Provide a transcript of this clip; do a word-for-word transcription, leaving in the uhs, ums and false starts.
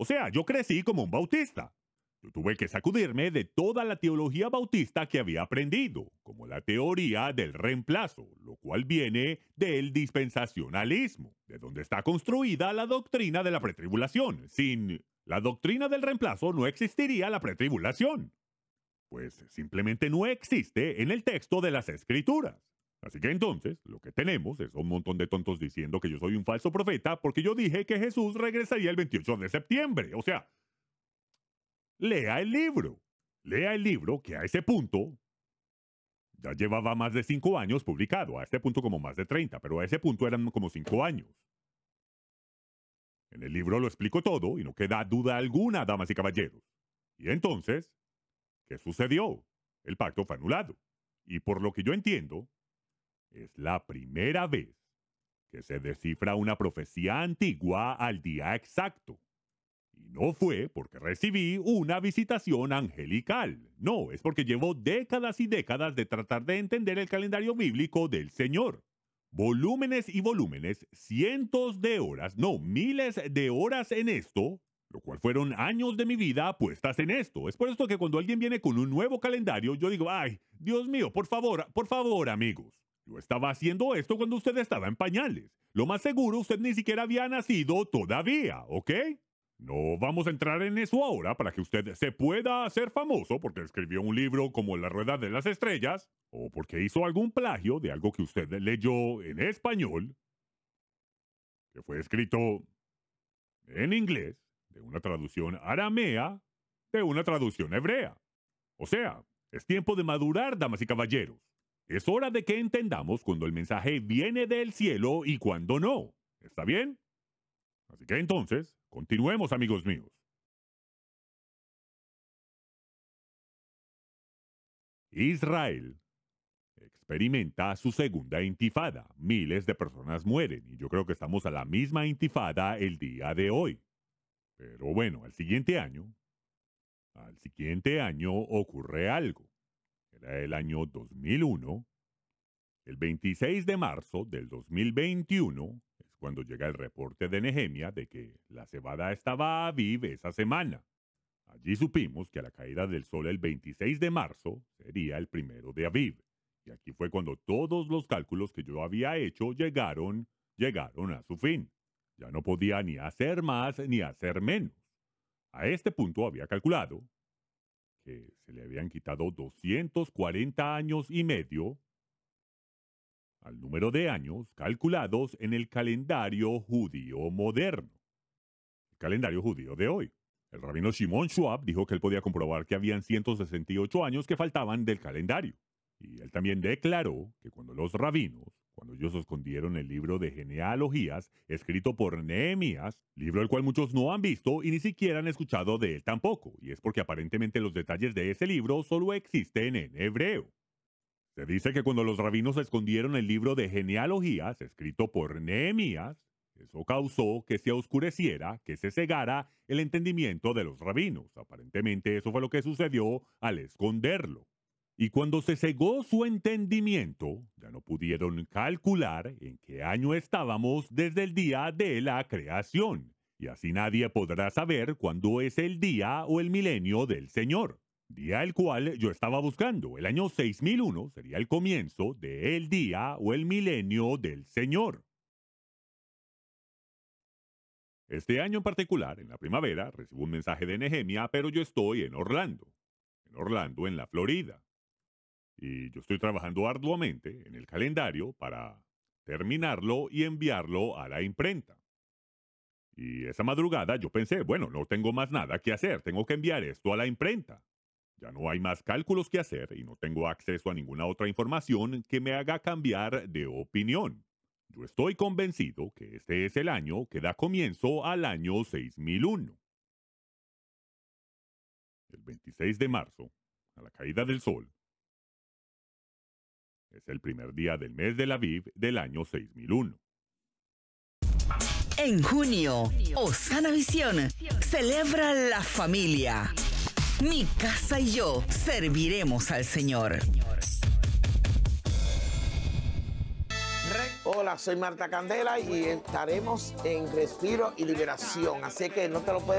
O sea, yo crecí como un bautista. Yo tuve que sacudirme de toda la teología bautista que había aprendido, como la teoría del reemplazo, lo cual viene del dispensacionalismo, de donde está construida la doctrina de la pretribulación. Sin la doctrina del reemplazo no existiría la pretribulación. Pues simplemente no existe en el texto de las Escrituras. Así que entonces, lo que tenemos es un montón de tontos diciendo que yo soy un falso profeta porque yo dije que Jesús regresaría el veintiocho de septiembre. O sea, lea el libro. Lea el libro que a ese punto ya llevaba más de cinco años publicado. A este punto como más de treinta, pero a ese punto eran como cinco años. En el libro lo explico todo y no queda duda alguna, damas y caballeros. Y entonces, ¿qué sucedió? El pacto fue anulado. Y por lo que yo entiendo, es la primera vez que se descifra una profecía antigua al día exacto. Y no fue porque recibí una visitación angelical. No, es porque llevo décadas y décadas de tratar de entender el calendario bíblico del Señor. Volúmenes y volúmenes, cientos de horas, no, miles de horas en esto, lo cual fueron años de mi vida puestas en esto. Es por esto que cuando alguien viene con un nuevo calendario, yo digo, ay, Dios mío, por favor, por favor, amigos. Yo estaba haciendo esto cuando usted estaba en pañales. Lo más seguro, usted ni siquiera había nacido todavía, ¿ok? No vamos a entrar en eso ahora para que usted se pueda hacer famoso porque escribió un libro como La Rueda de las Estrellas o porque hizo algún plagio de algo que usted leyó en español, que fue escrito en inglés, de una traducción aramea, de una traducción hebrea. O sea, es tiempo de madurar, damas y caballeros. Es hora de que entendamos cuando el mensaje viene del cielo y cuando no. ¿Está bien? Así que entonces, continuemos, amigos míos. Israel experimenta su segunda intifada. Miles de personas mueren y yo creo que estamos a la misma intifada el día de hoy. Pero bueno, al siguiente año, al siguiente año ocurre algo. Era el año dos mil uno. El veintiséis de marzo del dos mil veintiuno es cuando llega el reporte de Nehemia de que la cebada estaba a Aviv esa semana. Allí supimos que a la caída del sol el veintiséis de marzo sería el primero de Aviv. Y aquí fue cuando todos los cálculos que yo había hecho llegaron, llegaron a su fin. Ya no podía ni hacer más ni hacer menos. A este punto había calculado que se le habían quitado doscientos cuarenta años y medio al número de años calculados en el calendario judío moderno, el calendario judío de hoy. El rabino Shimon Schwab dijo que él podía comprobar que habían ciento sesenta y ocho años que faltaban del calendario. Y él también declaró que cuando los rabinos, cuando ellos escondieron el libro de genealogías escrito por Nehemías, libro el cual muchos no han visto y ni siquiera han escuchado de él tampoco, y es porque aparentemente los detalles de ese libro solo existen en hebreo. Se dice que cuando los rabinos escondieron el libro de genealogías escrito por Nehemías, eso causó que se oscureciera, que se cegara el entendimiento de los rabinos. Aparentemente eso fue lo que sucedió al esconderlo. Y cuando se cegó su entendimiento, ya no pudieron calcular en qué año estábamos desde el día de la creación. Y así nadie podrá saber cuándo es el día o el milenio del Señor. Día el cual yo estaba buscando. El año seis mil uno sería el comienzo del día o el milenio del Señor. Este año en particular, en la primavera, recibo un mensaje de Nehemia, pero yo estoy en Orlando. En Orlando, en la Florida. Y yo estoy trabajando arduamente en el calendario para terminarlo y enviarlo a la imprenta. Y esa madrugada yo pensé, bueno, no tengo más nada que hacer, tengo que enviar esto a la imprenta. Ya no hay más cálculos que hacer y no tengo acceso a ninguna otra información que me haga cambiar de opinión. Yo estoy convencido que este es el año que da comienzo al año seis mil uno. El veintiséis de marzo, a la caída del sol, es el primer día del mes del Aviv del año seis mil uno. En junio, Osana Visión celebra la familia. Mi casa y yo serviremos al Señor. Hola, soy Marta Candela y estaremos en Respiro y Liberación, así que no te lo puedes